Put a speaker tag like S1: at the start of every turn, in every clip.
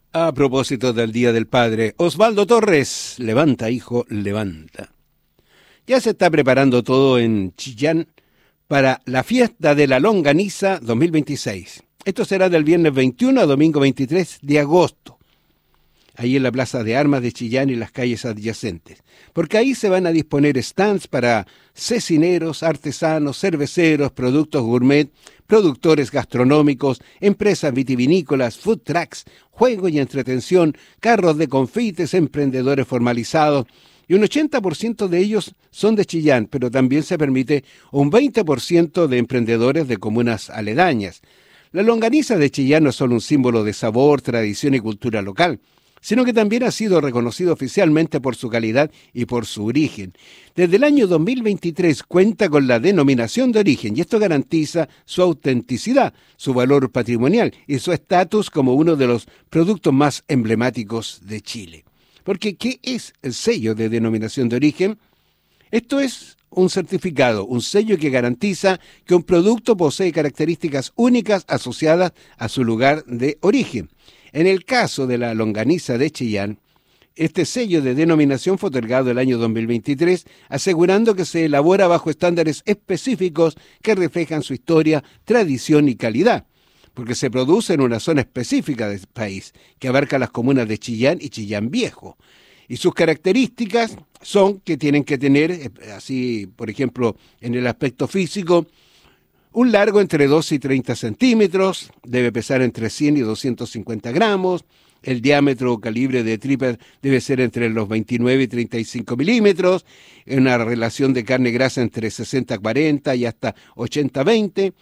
S1: A propósito del Día del Padre, Osvaldo Torres, levanta, hijo, levanta. Ya se está preparando todo en Chillán para la fiesta de la longaniza 2026. Esto será del viernes 21 a domingo 23 de agosto, ahí en la Plaza de Armas de Chillán y las calles adyacentes, porque ahí se van a disponer stands para cecineros, artesanos, cerveceros, productos gourmet, productores gastronómicos, empresas vitivinícolas, food trucks, juego y entretención, carros de confites, emprendedores formalizados, y un 80% de ellos son de Chillán, pero también se permite un 20% de emprendedores de comunas aledañas. La longaniza de Chillán no es solo un símbolo de sabor, tradición y cultura local, sino que también ha sido reconocido oficialmente por su calidad y por su origen. Desde el año 2023 cuenta con la denominación de origen y esto garantiza su autenticidad, su valor patrimonial y su estatus como uno de los productos más emblemáticos de Chile. Porque, ¿qué es el sello de denominación de origen? Esto es un certificado, un sello que garantiza que un producto posee características únicas asociadas a su lugar de origen. En el caso de la longaniza de Chillán, este sello de denominación fue otorgado el año 2023, asegurando que se elabora bajo estándares específicos que reflejan su historia, tradición y calidad, porque se produce en una zona específica del país, que abarca las comunas de Chillán y Chillán Viejo. Y sus características son que tienen que tener, así por ejemplo, en el aspecto físico, un largo entre 12 y 30 centímetros, debe pesar entre 100 y 250 gramos, el diámetro o calibre de tripa debe ser entre los 29 y 35 milímetros, una relación de carne-grasa entre 60-40 y hasta 80-20,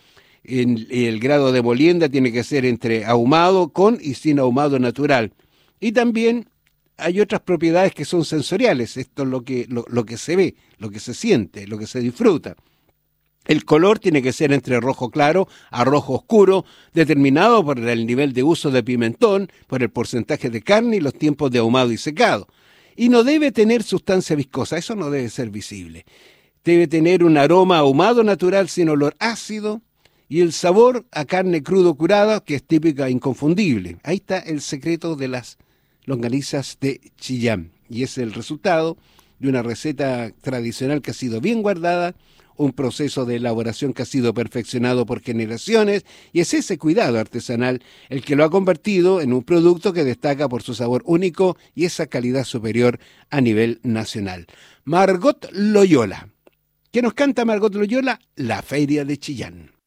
S1: el grado de molienda tiene que ser entre ahumado con y sin ahumado natural. Y también hay otras propiedades que son sensoriales, esto es lo que se ve, lo que se siente, lo que se disfruta. El color tiene que ser entre rojo claro a rojo oscuro, determinado por el nivel de uso de pimentón, por el porcentaje de carne y los tiempos de ahumado y secado. Y no debe tener sustancia viscosa, eso no debe ser visible. Debe tener un aroma ahumado natural sin olor ácido y el sabor a carne crudo curada, que es típica e inconfundible. Ahí está el secreto de las longanizas de Chillán. Y es el resultado de una receta tradicional que ha sido bien guardada, un proceso de elaboración que ha sido perfeccionado por generaciones, y es ese cuidado artesanal el que lo ha convertido en un producto que destaca por su sabor único y esa calidad superior a nivel nacional. Margot Loyola. ¿Qué nos canta Margot Loyola? La Feria de Chillán.